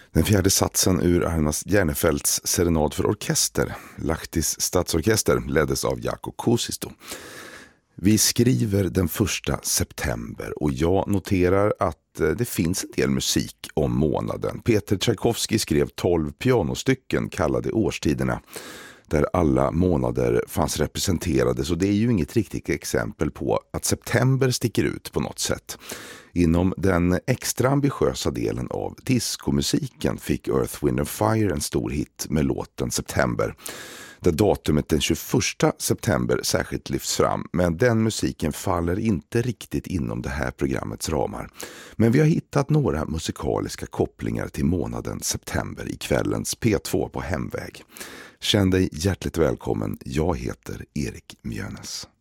Den fjärde satsen ur Armas Järnefeldts serenad för orkester, Lahtis stadsorkester, leddes av Jaakko Kuusisto. Vi skriver den 1 september och jag noterar att det finns en del musik om månaden. Peter Tchaikovsky skrev 12 pianostycken kallade årstiderna, där alla månader fanns representerade, så det är ju inget riktigt exempel på att september sticker ut på något sätt. Inom den extra ambitiösa delen av diskomusiken fick Earth, Wind & Fire en stor hit med låten September, där datumet den 21 september särskilt lyfts fram, men den musiken faller inte riktigt inom det här programmets ramar. Men vi har hittat några musikaliska kopplingar till månaden september i kvällens P2 på hemväg. Känn dig hjärtligt välkommen, jag heter Erik Mjönes.